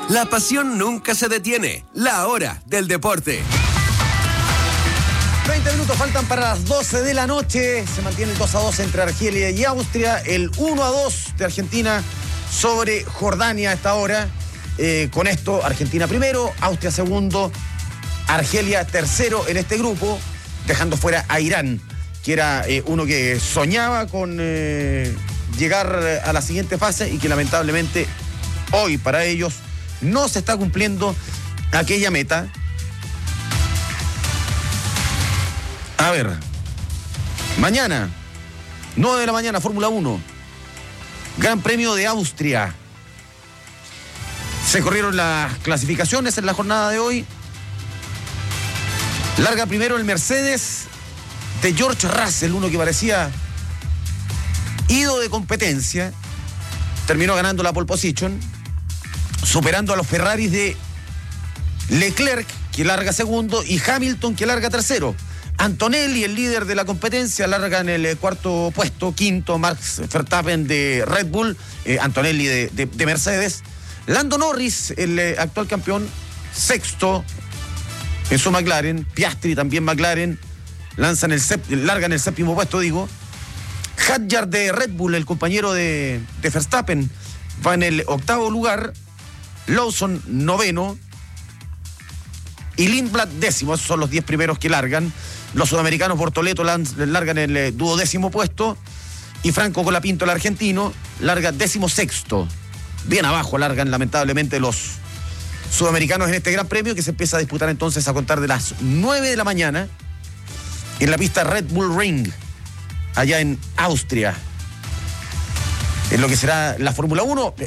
La pasión nunca se detiene. La hora del deporte. 20 minutos faltan para las 12 de la noche. Se mantiene el 2-2 entre Argelia y Austria. El 1-2 de Argentina sobre Jordania a esta hora. Con esto, Argentina primero, Austria segundo, Argelia tercero en este grupo, dejando fuera a Irán, que era uno que soñaba con llegar a la siguiente fase y que lamentablemente hoy para ellos no se está cumpliendo aquella meta. A ver, mañana, 9 de la mañana, Fórmula 1, Gran Premio de Austria. Se corrieron las clasificaciones en la jornada de hoy. Larga primero el Mercedes de George Russell, uno que parecía ido de competencia. Terminó ganando la pole position, superando a los Ferraris de Leclerc, que larga segundo, y Hamilton, que larga tercero. Antonelli, el líder de la competencia, larga en el cuarto puesto. Quinto, Max Verstappen de Red Bull, Antonelli de Mercedes. Lando Norris, el actual campeón, sexto en su McLaren. Piastri también McLaren, larga en el séptimo puesto, digo. Hadjar de Red Bull, el compañero de Verstappen, va en el octavo lugar. Lawson, noveno. Y Lindblad, décimo. Esos son los 10 primeros que largan. Los sudamericanos, Bortoleto largan en el duodécimo puesto. Y Franco Colapinto, el argentino, larga 16º. Bien abajo largan lamentablemente los sudamericanos en este gran premio, que se empieza a disputar entonces a contar de las 9 de la mañana en la pista Red Bull Ring, allá en Austria, en lo que será la Fórmula 1.